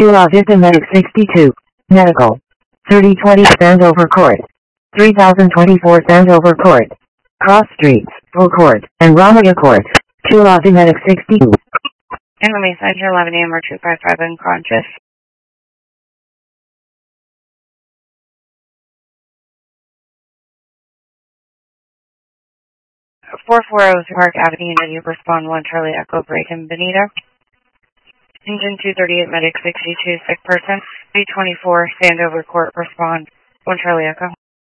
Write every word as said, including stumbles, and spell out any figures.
two Autism Medic sixty-two, Medical. thirty twenty Sandover Court. three thousand twenty-four Sandover Court. Cross Streets, Full Court, and Ramada Court. two Autism Medic sixty-two. Enemy Center eleven A M or two five five unconscious. four forty Park Avenue, Unity, respond one Charlie Echo, Brayton, Benito. Engine two thirty-eight, Medic sixty-two, sick person. three twenty-four, Sandover Court, respond one Charlie Echo.